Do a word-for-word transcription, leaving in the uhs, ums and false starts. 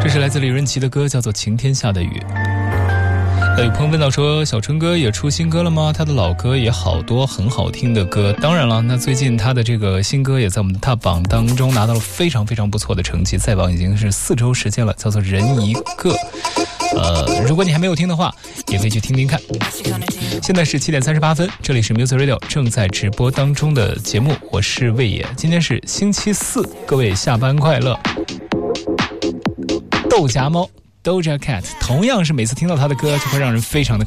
这是来自李润琪的歌，叫做《晴天下的雨》。有朋友问到说，小春哥也出新歌了吗？他的老歌也好多很好听的歌。当然了，那最近他的这个新歌也在我们的 Top 榜当中拿到了非常非常不错的成绩，在榜已经是四周时间了，叫做《人一个》。呃，如果你还没有听的话，也可以去听听看。现在是七点三十八分，这里是 Music Radio 正在直播当中的节目，我是魏野。今天是星期四，各位下班快乐。豆荚猫 Doja Cat 同样是每次听到他的歌就会让人非常的